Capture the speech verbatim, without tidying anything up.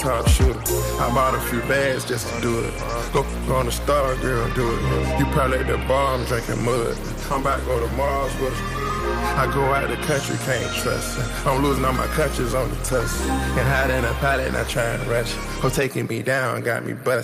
top shooter. I bought a few bags just to do it. Go, go on the star, girl, do it. You probably at the bar, I'm drinking mud. Come back, go to Mars with us. I go out the country, can't trust her. I'm losing all my countries on the tuss. And hide in a pallet, not trying to rush. Who taking me down, got me busted.